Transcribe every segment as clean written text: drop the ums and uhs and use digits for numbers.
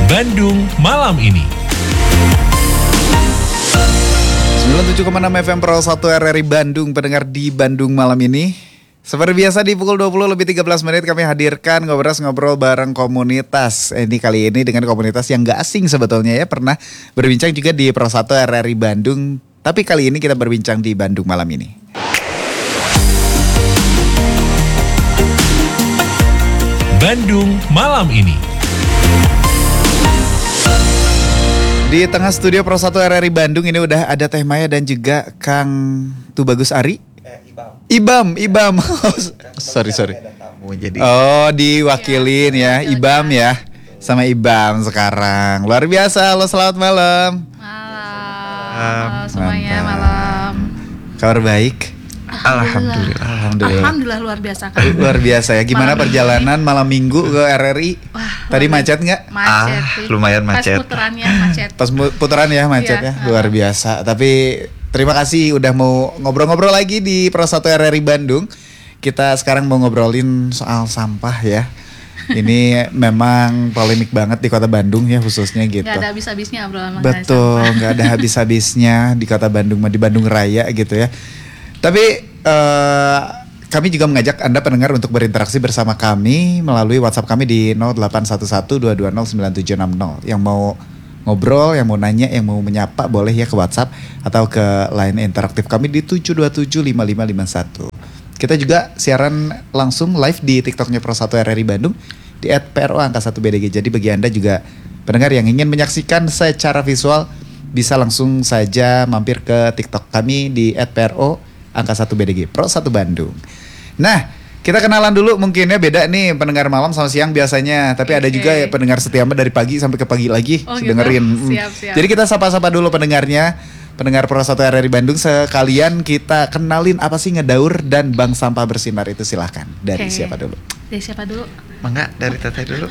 Bandung malam ini. 97,6 FM Pro 1 RRI Bandung, pendengar di Bandung malam ini. Seperti biasa di pukul 20 lebih 13 menit kami hadirkan ngobrol bareng komunitas. Ini kali ini dengan komunitas yang gak asing sebetulnya ya. Pernah berbincang juga di Pro 1 RRI Bandung. Tapi kali ini kita berbincang di Bandung malam ini. Bandung malam ini. Di tengah studio Pro 1 RRI Bandung ini udah ada Teh Maya dan juga Kang Tubagus Ari. Ibam. sorry. Oh, diwakilin ya, Ibam ya. Sama Ibam sekarang. Luar biasa. Halo, selamat malam. Halo semuanya, malam. Kabar baik? Alhamdulillah luar biasa kan. Luar biasa ya. Gimana perjalanan malam Minggu ke RRI? Wah, tadi macet nggak? Macet. Lumayan macet. Pas puterannya macet. Pas putaran ya macet ya. Luar biasa. Tapi terima kasih udah mau ngobrol-ngobrol lagi di Pro 1 RRI Bandung. Kita sekarang mau ngobrolin soal sampah ya. Ini memang polemik banget di kota Bandung ya khususnya gitu. Gak ada habis-habisnya obrolan. Betul, nggak ada habis-habisnya di kota Bandung, di Bandung Raya gitu ya. Tapi kami juga mengajak Anda pendengar untuk berinteraksi bersama kami melalui WhatsApp kami di 081122209760. Yang mau ngobrol, yang mau nanya, yang mau menyapa boleh ya ke WhatsApp atau ke line interaktif kami di 7275551. Kita juga siaran langsung live di TikToknya Pro 1 RRI Bandung di @pro_1BDG. Jadi bagi Anda juga pendengar yang ingin menyaksikan secara visual bisa langsung saja mampir ke TikTok kami di @pro_1BDG Pro 1 Bandung. Nah, kita kenalan dulu mungkin ya, beda nih pendengar malam sama siang biasanya. Tapi ada juga ya pendengar setia dari pagi sampai ke pagi lagi dengerin. Siap. Jadi kita sapa-sapa dulu pendengarnya. Pendengar Pro 1 RRI Bandung, sekalian kita kenalin apa sih ngedaur dan bank sampah bersinar itu, silahkan. Dari siapa dulu? Dari siapa dulu? Mangga, dari Teteh dulu.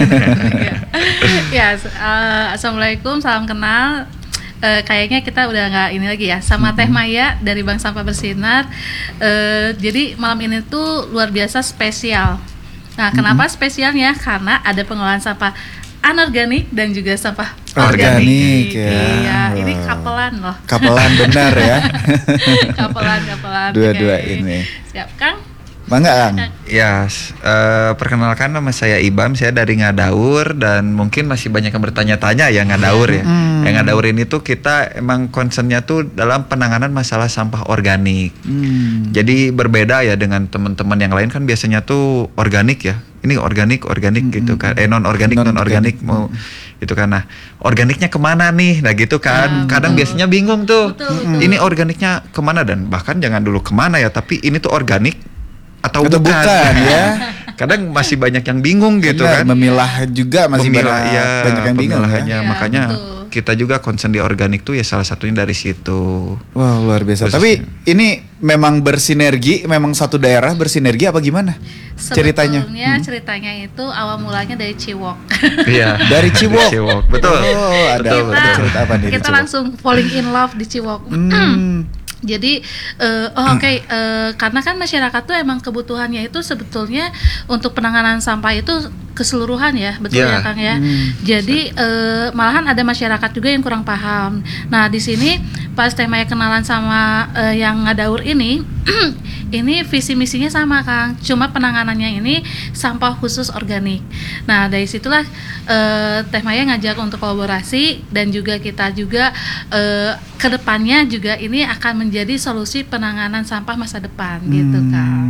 Assalamualaikum, salam kenal. Kayaknya kita udah nggak ini lagi ya, sama Teh Maya dari Bank Sampah Bersinar. Jadi malam ini tuh luar biasa spesial. Nah, kenapa spesialnya? Karena ada pengolahan sampah anorganik dan juga sampah organik. Ya. Iya, ini kapelan loh. Kapelan benar ya. kapelan. Dua-dua ini. Siap, Kang? Bangga, Kang? Ya, perkenalkan nama saya Ibam, saya dari Ngadaur dan mungkin masih banyak yang bertanya-tanya ya Ngadaur ya. Yang Ngadaur ini tuh kita emang concernnya tuh dalam penanganan masalah sampah organik. Jadi berbeda ya dengan teman-teman yang lain kan biasanya tuh organik ya. Ini organik gitu kan. Non organik mau itu kan. Nah, organiknya kemana nih? Nah gitu kan. Kadang biasanya bingung tuh. Betul. Ini organiknya kemana, dan bahkan jangan dulu kemana ya, tapi ini tuh organik atau bukan ya. Kadang masih banyak yang bingung gitu. Benar, kan. memilah juga masih banyak yang bingung ya. Makanya betul. kita juga concern di organik tuh ya salah satunya dari situ. Wah, luar biasa. Khususnya. Tapi ini memang bersinergi, memang satu daerah bersinergi apa gimana? Ceritanya itu awal mulanya dari Ciwok. Iya. Dari Ciwok. Betul. Oh, ada cerita apa nih? Kita langsung falling in love di Ciwok. Jadi karena kan masyarakat tuh emang kebutuhannya itu sebetulnya untuk penanganan sampah itu keseluruhan ya, betul ya Kang ya. Jadi malahan ada masyarakat juga yang kurang paham. Nah di sini pas Teh Maya kenalan sama yang Ngadaur ini, ini visi misinya sama Kang. Cuma penanganannya ini sampah khusus organik. Nah dari situlah Teh Maya ngajak untuk kolaborasi dan juga kita juga kedepannya juga ini akan menjadi solusi penanganan sampah masa depan gitu Kang.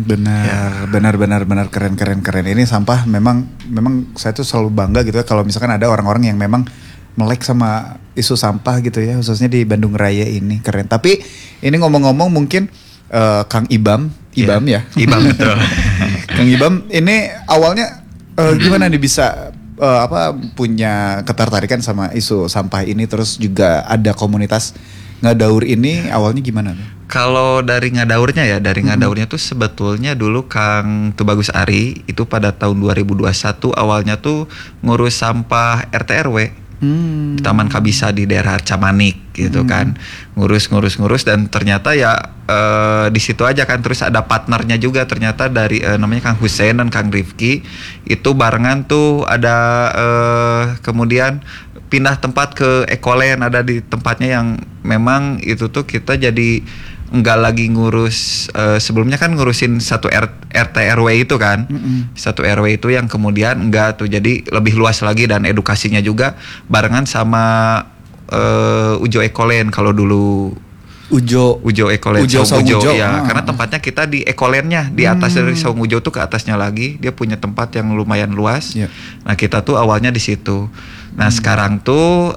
Benar keren. Ini sampah memang saya tuh selalu bangga gitu ya kalau misalkan ada orang-orang yang memang melek sama isu sampah gitu ya, khususnya di Bandung Raya ini keren. Tapi ini ngomong-ngomong mungkin Kang Ibam ya. Ibam betul. Kang Ibam ini awalnya gimana nih bisa punya ketertarikan sama isu sampah ini, terus juga ada komunitas Ngadaur ini awalnya gimana nih? Kalau dari Ngadaurnya ya, Ngadaurnya tuh sebetulnya dulu Kang Tubagus Ari itu pada tahun 2021 awalnya tuh ngurus sampah RT RW di Taman Kabisa di daerah Camanik gitu kan. Ngurus dan ternyata ya di situ aja kan. Terus ada partnernya juga ternyata dari namanya Kang Hussein dan Kang Rifki itu barengan tuh ada kemudian pindah tempat ke Ekolen, ada di tempatnya yang memang itu tuh kita jadi nggak lagi ngurus sebelumnya kan ngurusin satu RT RW itu kan, satu RW itu yang kemudian enggak tuh jadi lebih luas lagi dan edukasinya juga barengan sama Ujo Ekolen kalau dulu. Ujo Ekolen, Saung Ujo ya, karena tempatnya kita di Ekolennya di atas dari Saung Ujo tuh ke atasnya lagi, dia punya tempat yang lumayan luas. Nah kita tuh awalnya di situ. Nah sekarang tuh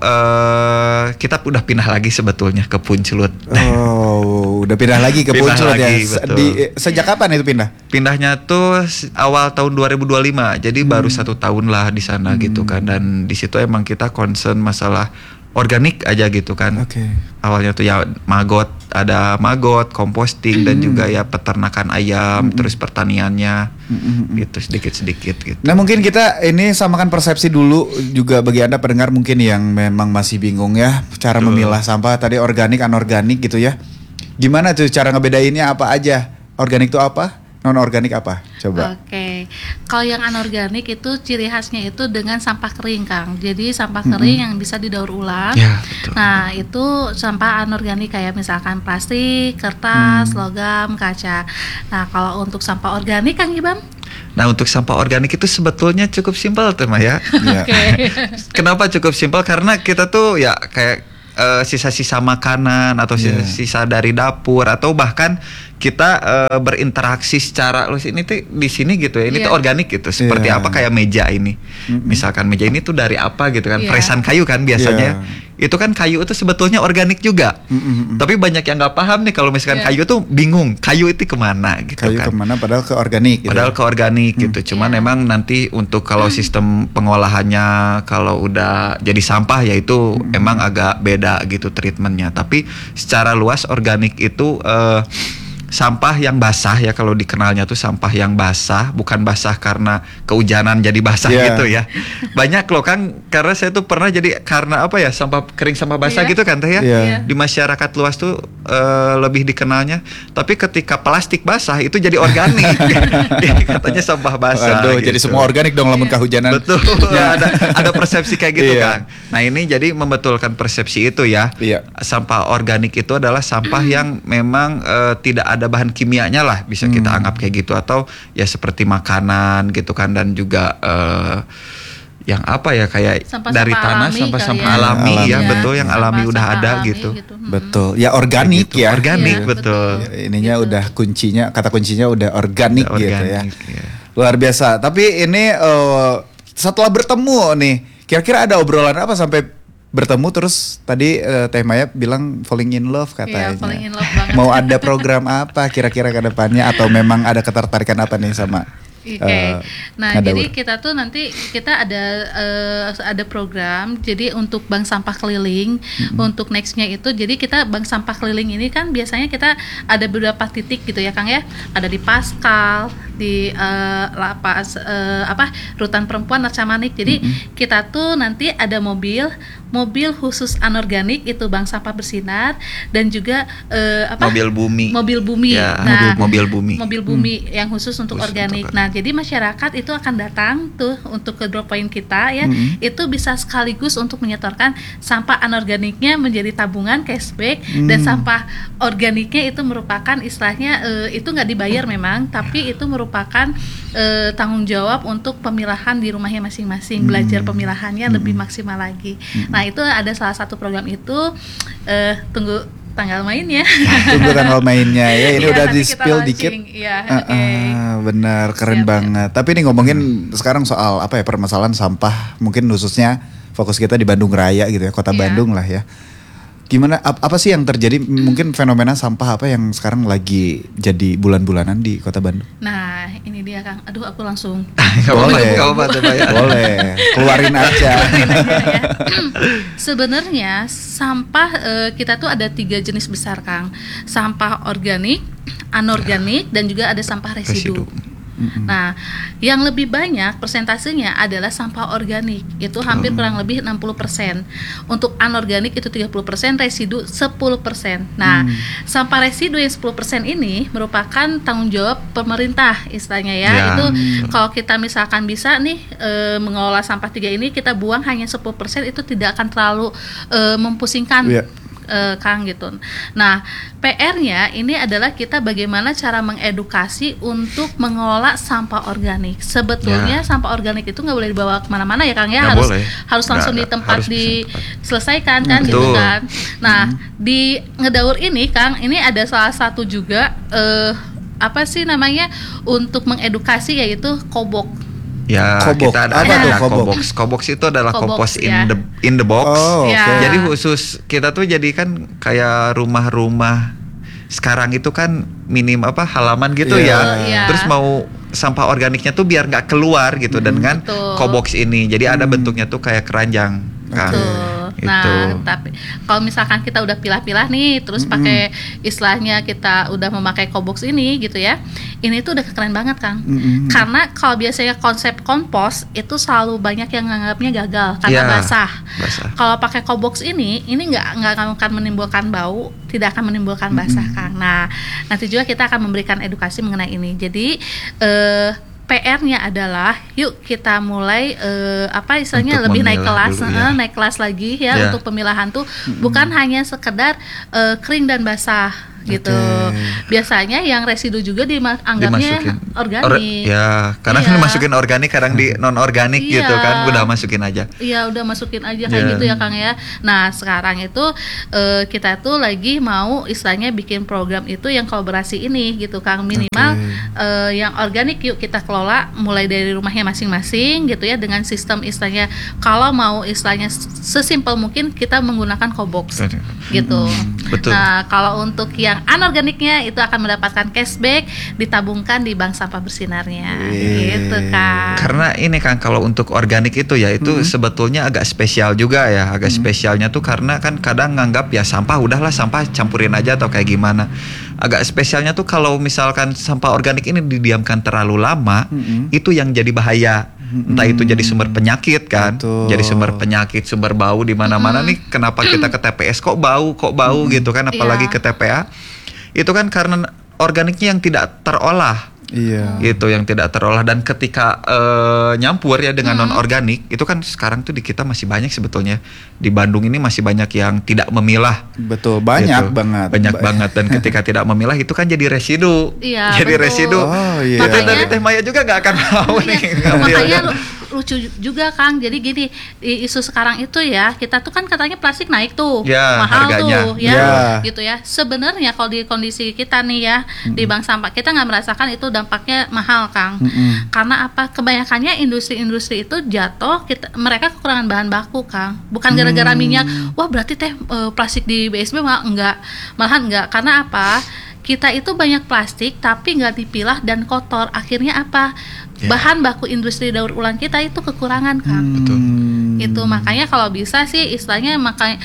kita udah pindah lagi sebetulnya ke Puncelut. Oh, udah pindah lagi ke Puncelut ya. Sejak kapan itu pindah? Pindahnya tuh awal tahun 2025, jadi baru 1 tahun lah di sana gitu kan. Dan di situ emang kita concern masalah organik aja gitu kan. Awalnya tuh ya ada magot, composting dan juga ya peternakan ayam, terus pertaniannya gitu sedikit-sedikit gitu. Nah mungkin kita ini samakan persepsi dulu juga bagi Anda pendengar mungkin yang memang masih bingung ya cara memilah sampah tadi organik, anorganik gitu ya. Gimana tuh cara ngebedainnya apa aja? Organik itu apa? Non organik apa? Coba. Oke. Kalau yang anorganik itu ciri khasnya itu dengan sampah kering, Kang. Jadi sampah kering yang bisa didaur ulang. Ya, betul. Nah, itu sampah anorganik kayak misalkan plastik, kertas, logam, kaca. Nah, kalau untuk sampah organik, Kang Ibam? Nah untuk sampah organik itu sebetulnya cukup simpel tuh Maya. Kenapa cukup simpel? Karena kita tuh ya kayak sisa-sisa makanan atau sisa dari dapur atau bahkan kita berinteraksi secara ini tuh di sini gitu ya. Ini tuh organik gitu. Seperti apa kayak meja ini. Misalkan meja ini tuh dari apa gitu kan. Fresan kayu kan biasanya. Itu kan kayu itu sebetulnya organik juga. Tapi banyak yang nggak paham nih kalau misalkan kayu tuh bingung. Kayu itu kemana gitu kayu kan. Kemana padahal ke organik gitu. Padahal ke organik gitu. Cuman memang nanti untuk kalau sistem pengolahannya kalau udah jadi sampah ya itu emang agak beda gitu treatmentnya. Tapi secara luas organik itu sampah yang basah ya, kalau dikenalnya tuh sampah yang basah, bukan basah karena kehujanan jadi basah gitu ya. Banyak loh kan, karena saya tuh pernah jadi karena apa ya, sampah kering sampah basah gitu kan teh ya. Di masyarakat luas tuh lebih dikenalnya. Tapi ketika plastik basah itu jadi organik. Katanya sampah basah. Aduh, gitu. jadi semua organik dong lamun kehujanan. Betul. Ada persepsi kayak gitu kan. Nah, ini jadi membetulkan persepsi itu ya. Sampah organik itu adalah sampah yang memang tidak ada bahan kimianya lah, bisa kita anggap kayak gitu, atau ya seperti makanan gitu kan, dan juga yang apa ya kayak sampah dari tanah sampah-sampah alami ya, betul, yang alami udah ada gitu. Betul. Ya organik gitu, ya. Organik betul. Ininya udah kata kuncinya udah organik gitu ya. Luar biasa. Tapi ini setelah bertemu nih, kira-kira ada obrolan apa sampai bertemu terus tadi Teh Maya bilang falling in love katanya. Falling in love banget. Mau ada program apa kira-kira ke depannya, atau memang ada ketertarikan apa nih sama Nah, jadi kita tuh nanti kita ada program. Jadi untuk bank sampah keliling, untuk nextnya itu, jadi kita bank sampah keliling ini kan biasanya kita ada beberapa titik gitu ya, Kang ya. Ada di Pascal, di lapas Rutan Perempuan Narcamanik. Jadi kita tuh nanti ada mobil khusus anorganik itu bank sampah bersinar, dan juga mobil bumi ya, nah mobil bumi yang khusus untuk organik. Nah, jadi masyarakat itu akan datang tuh untuk ke drop point kita ya, itu bisa sekaligus untuk menyetorkan sampah anorganiknya menjadi tabungan cashback, dan sampah organiknya itu merupakan istilahnya itu nggak dibayar memang, tapi itu merupakan tanggung jawab untuk pemilahan di rumahnya masing-masing, belajar pemilahannya lebih maksimal lagi. Nah, itu ada salah satu program itu, tunggu tanggal mainnya. Tunggu tanggal mainnya ya. Ini udah di spill dikit. Benar, keren banget. Tapi ini ngomongin sekarang soal apa ya, permasalahan sampah, mungkin khususnya fokus kita di Bandung Raya gitu ya, kota Bandung lah ya. Gimana, apa sih yang terjadi, mungkin fenomena sampah apa yang sekarang lagi jadi bulan-bulanan di kota Bandung? Nah, ini dia Kang. Aduh, aku langsung. Boleh, boleh, keluarin aja. Sebenarnya sampah kita tuh ada 3 jenis besar, Kang. Sampah organik, anorganik, dan juga ada sampah residu. Nah, yang lebih banyak persentasenya adalah sampah organik. Itu hampir kurang lebih 60%. Untuk anorganik itu 30%, residu 10%. Nah, sampah residu yang 10% ini merupakan tanggung jawab pemerintah istilahnya ya. Itu kalau kita misalkan bisa nih mengelola sampah 3 ini, kita buang hanya 10%, itu tidak akan terlalu mempusingkan. Kang gitu. Nah, PR-nya ini adalah kita bagaimana cara mengedukasi untuk mengelola sampah organik. Sebetulnya sampah organik itu nggak boleh dibawa kemana-mana ya Kang ya, harus langsung di tempat diselesaikan kan gitu kan. Nah, di Ngedaur ini Kang, ini ada salah satu juga apa sih namanya untuk mengedukasi, yaitu kobok. Ya, Kobok. kita ada Kobox. Kobox itu adalah Kobox, kompos ya. in the box. Ya. Jadi khusus kita tuh jadikan kayak rumah-rumah sekarang itu kan minim halaman gitu ya. Terus mau sampah organiknya tuh biar nggak keluar gitu dengan Kobox ini. Jadi ada bentuknya tuh kayak keranjang kan. Nah, tapi kalau misalkan kita udah pilah-pilah nih, terus pakai istilahnya kita udah memakai Kobox ini gitu ya, ini tuh udah keren banget Kang. Karena kalau biasanya konsep kompos itu selalu banyak yang nganggapnya gagal karena basah. Kalau pakai Kobox ini nggak akan menimbulkan bau, tidak akan menimbulkan basah Kang. Nah, nanti juga kita akan memberikan edukasi mengenai ini. Jadi PR-nya adalah yuk kita mulai istilahnya untuk lebih naik memilah kelas, naik kelas lagi ya untuk pemilahan tuh bukan hanya sekedar kering dan basah gitu. Biasanya yang residu juga dianggapnya organik. Karena kan masukin organik, kadang di non organik gitu kan, udah masukin aja. Iya, udah masukin aja kayak gitu ya Kang ya. Nah, sekarang itu kita tuh lagi mau istilahnya bikin program itu yang kolaborasi ini gitu Kang, minimal yang organik yuk kita kelola mulai dari rumahnya masing-masing gitu ya, dengan sistem istilahnya kalau mau istilahnya sesimpel mungkin kita menggunakan Kobox gitu. Betul. Nah, kalau untuk yang anorganiknya itu akan mendapatkan cashback, ditabungkan di bank sampah bersinarnya gitu Kang. Karena ini Kang, kalau untuk organik itu ya itu sebetulnya agak spesial juga ya. Agak spesialnya tuh karena kan kadang nganggap ya sampah udahlah, sampah campurin aja atau kayak gimana. Agak spesialnya tuh kalau misalkan sampah organik ini didiamkan terlalu lama, itu yang jadi bahaya. Entah itu jadi sumber penyakit kan. Jadi sumber penyakit, sumber bau di mana-mana nih. Kenapa kita ke TPS kok bau gitu kan, apalagi ke TPA. Itu kan karena organiknya yang tidak terolah. Gitu, yang tidak terolah, dan ketika nyampur ya dengan non organik, itu kan sekarang tuh di kita masih banyak sebetulnya. Di Bandung ini masih banyak yang tidak memilah. Betul, banyak gitu. banget. Banyak banget, dan ketika tidak memilah itu kan jadi residu. Jadi residu. Itu dari Teh Maya juga nggak akan mau nih ngambilnya. Makanya lucu juga Kang. Jadi gini, isu sekarang itu ya, kita tuh kan katanya plastik naik tuh, mahal harganya. tuh gitu ya. Sebenarnya kalau di kondisi kita nih ya, di bank sampah kita nggak merasakan itu dampaknya mahal Kang. Karena apa? Kebanyakannya industri-industri itu jatuh, mereka kekurangan bahan baku Kang. Bukan gara-gara minyak, wah berarti plastik di BSB malahan enggak. Karena apa? Kita itu banyak plastik tapi nggak dipilah dan kotor. Akhirnya apa? Bahan baku industri daur ulang kita itu kekurangan Kang. Itu makanya kalau bisa sih istilahnya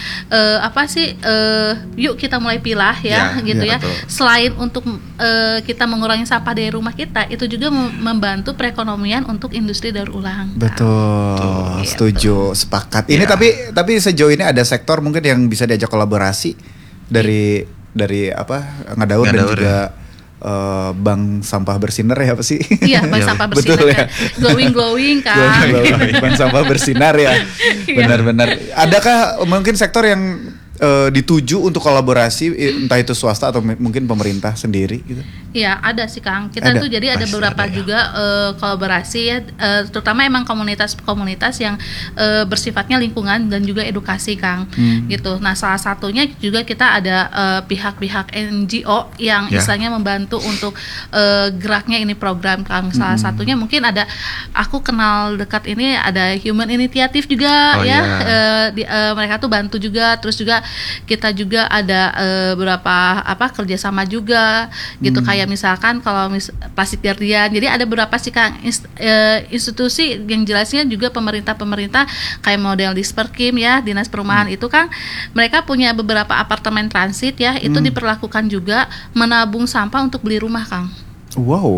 yuk kita mulai pilah ya gitu ya. Betul. Selain untuk kita mengurangi sampah dari rumah kita, itu juga membantu perekonomian untuk industri daur ulang. Betul. Setuju, sepakat. Ini tapi sejauh ini ada sektor mungkin yang bisa diajak kolaborasi dari Ngedaur dan juga bank sampah bersinar ya apa sih? Iya, bank sampah bersinar. Betul ya. Glowing Kang. Bank sampah bersinar ya. Benar-benar. Adakah mungkin sektor yang dituju untuk kolaborasi, entah itu swasta atau mungkin pemerintah sendiri gitu? Iya, ada sih Kang. Kita tuh jadi ada beberapa juga kolaborasi ya, terutama emang komunitas-komunitas yang bersifatnya lingkungan dan juga edukasi Kang. Gitu. Nah, salah satunya juga kita ada pihak-pihak NGO yang istilahnya membantu untuk geraknya ini program Kang. Salah satunya mungkin ada, aku kenal dekat ini ada Human Initiative juga mereka tuh bantu juga, terus juga kita juga ada beberapa kerjasama juga gitu, kayak misalkan kalau Plastik Guardian. Jadi ada beberapa sih Kang institusi yang jelasnya juga pemerintah kayak model Disperkim ya, Dinas Perumahan itu Kang, mereka punya beberapa apartemen transit ya, itu diperlakukan juga menabung sampah untuk beli rumah Kang. Wow,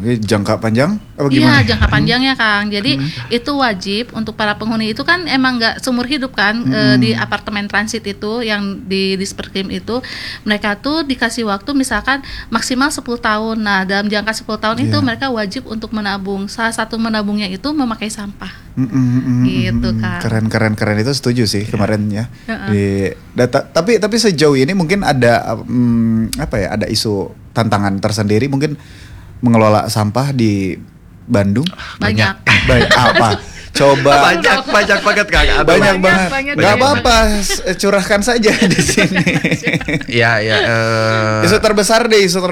Ini jangka panjang apa Iya, gimana? jangka panjangnya Kang. Jadi itu wajib untuk para penghuni itu kan emang nggak seumur hidup kan di apartemen transit itu yang di Disperkim itu mereka tuh dikasih waktu misalkan maksimal 10 tahun. Nah, dalam jangka 10 tahun itu Iya. mereka wajib untuk menabung. Salah satu menabungnya itu memakai sampah. Gitu, Kang. Keren itu setuju sih kemarin ya. Heeh. Di data tapi sejauh ini mungkin ada apa ya, ada isu tantangan tersendiri mungkin mengelola sampah di Bandung. Banyak. Baik apa? Coba banyak banget Kang. Ada banyak banget. banyak Gak banget. apa-apa, curahkan saja di sini. Ya Isu terbesar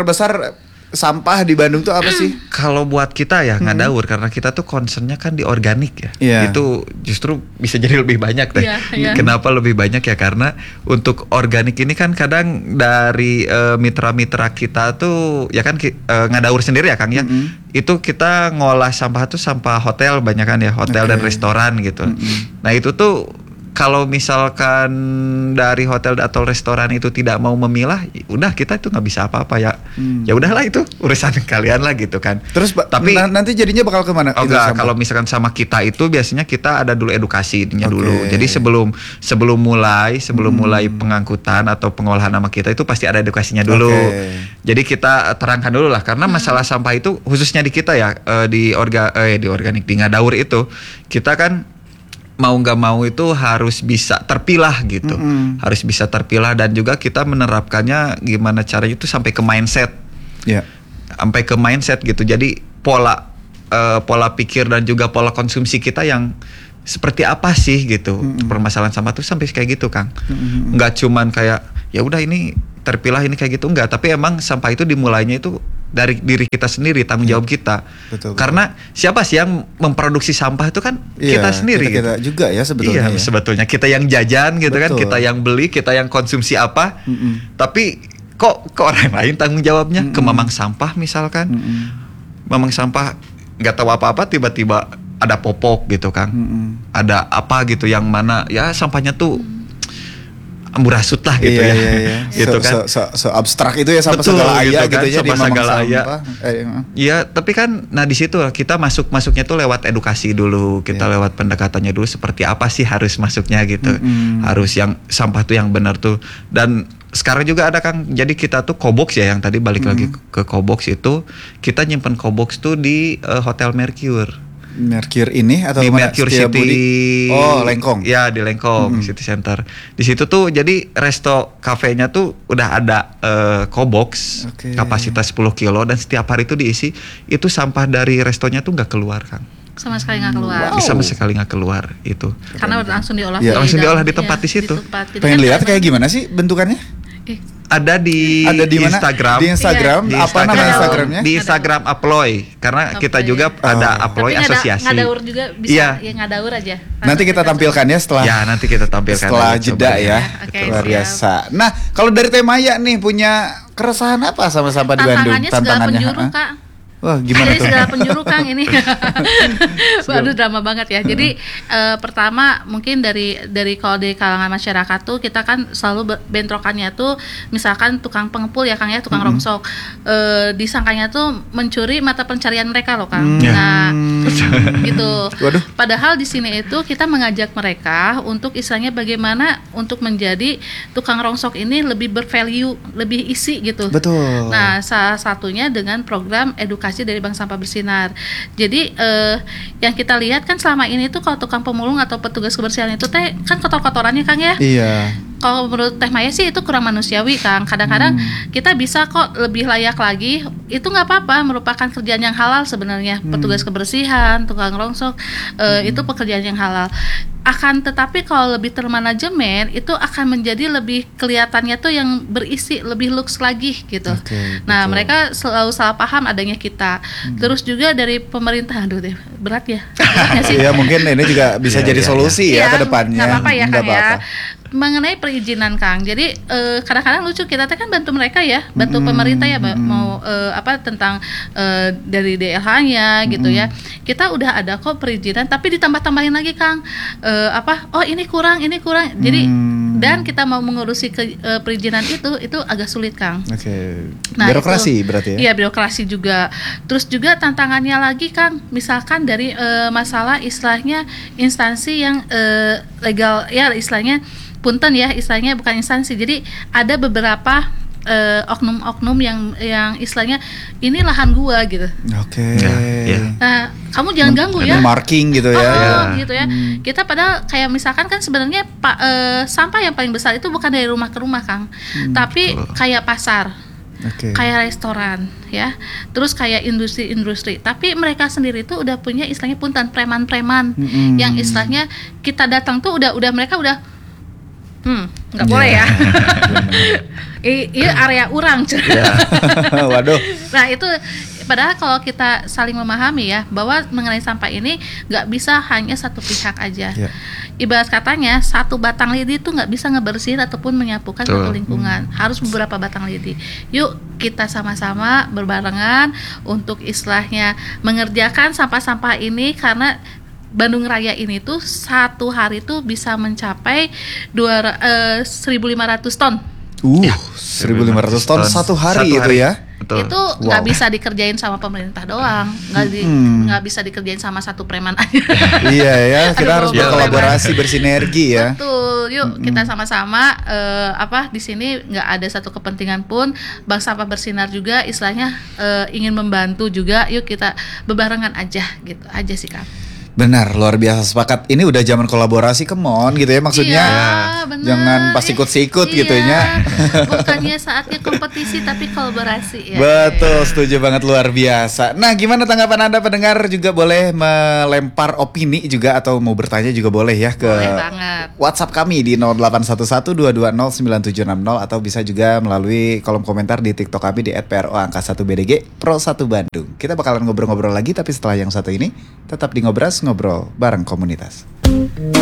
sampah di Bandung tuh apa sih? kalau buat kita ya ngadaur karena kita tuh concernnya kan di organik ya. Iya. Itu justru bisa jadi lebih banyak deh. Iya, iya. Kenapa lebih banyak ya? Karena untuk organik ini kan kadang dari mitra-mitra kita tuh ya kan ngadaur sendiri ya Kang ya. Itu kita ngolah sampah tuh sampah hotel banyak kan ya, hotel dan Oke. restoran gitu. Nah, itu tuh kalau misalkan dari hotel atau restoran itu tidak mau memilah, udah kita itu nggak bisa apa-apa ya. Ya udahlah itu urusan kalian lah gitu kan. Terus tapi nanti jadinya bakal kemana? oh itu enggak, sampah? kalau misalkan sama kita itu biasanya kita ada dulu edukasinya Oke. dulu. Jadi sebelum mulai pengangkutan atau pengolahan sama kita itu pasti ada edukasinya dulu. Oke. Jadi kita terangkan dulu lah karena masalah sampah itu khususnya di kita ya di organik di Ngadaur itu kita kan mau nggak mau itu harus bisa terpilah gitu, harus bisa terpilah dan juga kita menerapkannya gimana caranya itu sampai ke mindset, Ya. sampai ke mindset gitu. Jadi pola pikir dan juga pola konsumsi kita yang seperti apa sih gitu. Permasalahan sampah tuh sampai kayak gitu Kang. Nggak cuman kayak ya udah ini terpilah ini kayak gitu, enggak, tapi emang sampah itu dimulainya itu dari diri kita sendiri, tanggung jawab kita. Betul. Karena siapa sih yang memproduksi sampah itu kan Iya, kita sendiri kita gitu. juga ya sebetulnya. Iya, ya. sebetulnya kita yang jajan gitu kan, Betul. kita yang beli, kita yang konsumsi apa. Tapi kok ke orang lain tanggung jawabnya? Ke mamang sampah misalkan. Mamang sampah nggak tahu apa-apa tiba-tiba ada popok gitu Kang. Ada apa gitu yang mana ya sampahnya tuh amburasut lah gitu Iya, ya. iya, iya. Gitu kan. So abstrak itu ya sampah Betul, segala gitu aya kan, gitu ya di sampah mamang segala aya. sampah. Iya, tapi kan nah di situ kita masuknya tuh lewat edukasi dulu, kita lewat pendekatannya dulu seperti apa sih harus masuknya gitu. Harus yang sampah tuh yang benar tuh. Dan sekarang juga ada Kang, jadi kita tuh Kobox ya yang tadi balik lagi ke Kobox itu, kita nyimpen Kobox tuh di Hotel Mercure. Mercure ini atau Di mana? Mercure Setiabudi? City. Oh, Lengkong. Ya, di Lengkong City Center. Di situ tuh jadi resto kafenya tuh udah ada Kobox Oke. kapasitas 10 kilo dan setiap hari itu diisi itu sampah dari restonya tuh nggak keluar Kang. Sama sekali nggak keluar. Sama sekali nggak keluar itu. Karena udah langsung diolah. Iya. Langsung diolah di dalam- tempat di situ. tempat. Jadi Pengen kan lihat emang- kayak gimana sih bentukannya? Eh, Ada di Ada di mana? Instagram. Di Instagram. Di Apa nama Instagram. Instagramnya? Di Instagram Aploy karena kita Aploy. juga ada Aploy tapi asosiasi. ngadaur juga bisa Iya. ya ngadaur aja. Nanti kita tampilkan ya setelah Ya, nanti kita tampilkan setelah aja, jeda coba ya. Oke, Luar siap. biasa. Nah, kalau dari Temaya nih punya keresahan apa sama sampah di Bandung? Tantangannya segala penjuru Hah? Kak. Wah, gimana Jadi tuh? segala penjuru Kang ini. Waduh, drama banget ya. Jadi pertama mungkin dari kalau di kalangan masyarakat tuh kita kan selalu bentrokannya tuh misalkan tukang pengepul ya Kang ya, tukang rongsok. Disangkanya tuh mencuri mata pencarian mereka loh Kang. Nah, gitu. Waduh. Padahal di sini itu kita mengajak mereka untuk istilahnya bagaimana untuk menjadi tukang rongsok ini lebih bervalue, lebih isi gitu. Betul. Nah, salah satunya dengan program edukasi dari Bank Sampah Bersinar. Jadi yang kita lihat kan selama ini tuh kalau tukang pemulung atau petugas kebersihan itu teh kan kotor-kotorannya Kang ya. Iya. Kalau menurut Teh Maya sih itu kurang manusiawi Kang. Kadang-kadang kita bisa kok lebih layak lagi. Itu nggak apa-apa, merupakan kerjaan yang halal sebenarnya. Petugas kebersihan, tukang rongsok, itu pekerjaan yang halal. Akan tetapi kalau lebih termanajemen itu akan menjadi lebih kelihatannya tuh yang berisi, lebih lux lagi gitu. Oke, Nah, betul. mereka selalu salah paham adanya kita. Terus juga dari pemerintah, aduh deh, berat ya. Berat nggak sih? Iya, mungkin ini juga bisa Iya, jadi iya, solusi ya ke depannya. Nggak apa-apa ya Nggak Kang ya. apa-apa. Mengenai perizinan Kang, jadi kadang-kadang lucu kita teh kan bantu mereka ya, bantu pemerintah ya, mau apa tentang dari DLH-nya gitu ya. Kita udah ada kok perizinan, tapi ditambah-tambahin lagi Kang, apa? Oh ini kurang. Jadi dan kita mau mengurusi perizinan itu agak sulit, Kang. Oke. Nah, Birokrasi itu, berarti ya? Iya, birokrasi juga. Terus juga tantangannya lagi, Kang, misalkan dari masalah istilahnya instansi yang legal, ya istilahnya punten ya, istilahnya bukan instansi. Jadi ada beberapa oknum-oknum yang istilahnya ini lahan gua gitu. Oke. Ya. Nah, kamu jangan ganggu ya. Marking gitu ya. Gitu ya. Kita padahal kayak misalkan kan sebenarnya sampah yang paling besar itu bukan dari rumah ke rumah, Kang. Tapi kayak pasar. Oke. Kayak restoran ya. Terus kayak industri-industri. Tapi mereka sendiri tuh udah punya istilahnya punten preman-preman yang istilahnya kita datang tuh udah mereka udah nggak boleh ya. Ini area urang. Waduh. Nah itu padahal kalau kita saling memahami ya bahwa mengenai sampah ini nggak bisa hanya satu pihak aja. Yeah. Ibarat katanya satu batang lidi itu nggak bisa ngebersihin ataupun menyapukan satu lingkungan. Harus beberapa batang lidi. Yuk kita sama-sama berbarengan untuk istilahnya mengerjakan sampah-sampah ini karena Bandung Raya ini tuh satu hari tuh bisa mencapai 1.500 ton. 1.500 ton satu hari itu ya. Betul. Itu nggak bisa dikerjain sama pemerintah doang, nggak bisa dikerjain sama satu preman aja. Iya ya, kita Aduh, harus preman. berkolaborasi, bersinergi ya. Betul, yuk kita sama-sama di sini nggak ada satu kepentingan pun. Bank Sampah Bersinar juga istilahnya ingin membantu juga. Yuk kita bebarengan aja gitu aja sih, Kak. Benar, luar biasa, sepakat. Ini udah zaman kolaborasi, come on gitu ya maksudnya. Iya, bener. Jangan pas ikut-ikut gitu ya. Bukannya saatnya kompetisi tapi kolaborasi ya. Betul, setuju banget, luar biasa. Nah, gimana tanggapan Anda pendengar? Juga boleh melempar opini juga atau mau bertanya juga boleh ya ke Boleh banget. WhatsApp kami di 0811-220-9760 atau bisa juga melalui kolom komentar di TikTok kami di @pro_1BDG Pro 1 Bandung. Kita bakalan ngobrol-ngobrol lagi tapi setelah yang satu ini tetap di Ngobrol bareng komunitas.